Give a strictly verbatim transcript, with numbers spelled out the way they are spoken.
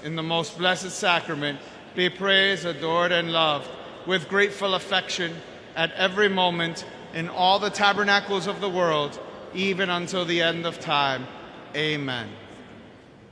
in the most blessed sacrament, be praised, adored, and loved with grateful affection at every moment in all the tabernacles of the world, even until the end of time. Amen.